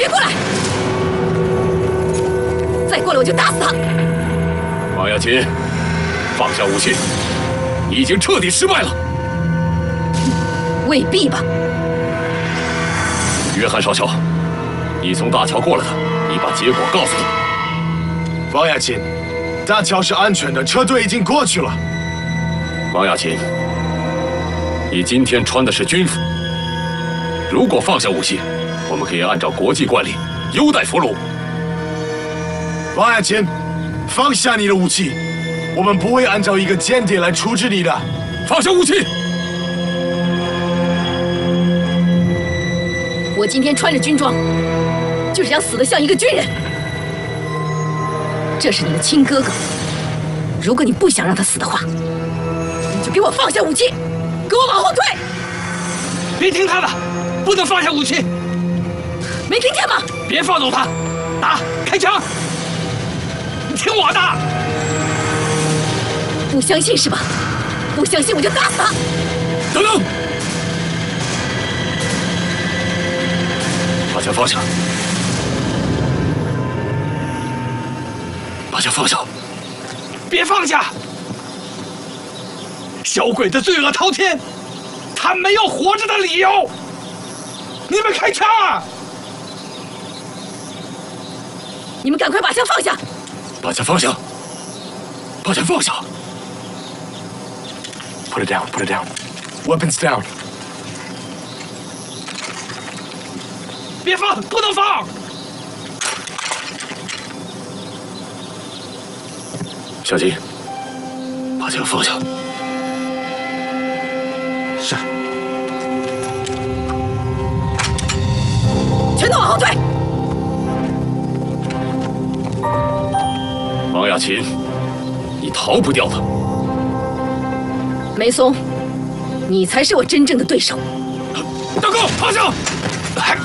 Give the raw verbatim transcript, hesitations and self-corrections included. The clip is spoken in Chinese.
别过来！再过来我就打死他！ 王亚琴，放下武器，你已经彻底失败了。 未必吧？ 约翰少校，你从大桥过来的，你把结果告诉他。 王亚琴，大桥是安全的，车队已经过去了。 王亚琴，你今天穿的是军服，如果放下武器，我们可以按照国际惯例优待俘虏。 王亚琴，放下你的武器，我们不会按照一个间谍来处置你的。 放下武器！ 我今天穿着军装，就是想死得像一个军人。这是你的亲哥哥，如果你不想让他死的话，你就给我放下武器，给我往后退！ 别听他的，不能放下武器。 没听见吗？ 别放走他，打，开枪！你听我的。 不相信是吧？不相信我就打死他！ 等等，把枪放下，把枪放下， 别放下！小鬼子罪恶滔天，他没有活着的理由。你们开枪啊！ 你们赶快把枪放下！ 把枪放下，把枪放下。 Put it down, put it down. Weapons down. 别放，不能放！ 小金，把枪放下。 是。 全都往后退！ 王亚琴，你逃不掉的。 梅松，你才是我真正的对手。 大哥，趴下！